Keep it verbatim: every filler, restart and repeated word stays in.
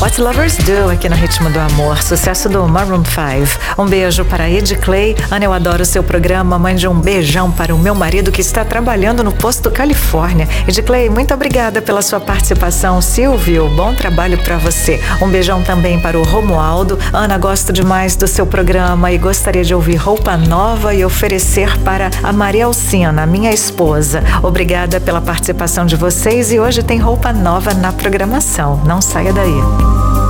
What Lovers Do aqui no Ritmo do Amor, sucesso do Maroon five. Um beijo para Ed Clay. Ana, eu adoro o seu programa. Mande um beijão para o meu marido que está trabalhando no posto Califórnia. Ed Clay, muito obrigada pela sua participação. Silvio, bom trabalho para você. Um beijão também para o Romualdo. Ana, gosto demais do seu programa e gostaria de ouvir Roupa Nova e oferecer para a Maria Alcina, minha esposa. Obrigada pela participação de vocês e hoje tem Roupa Nova na programação. Não saia daí.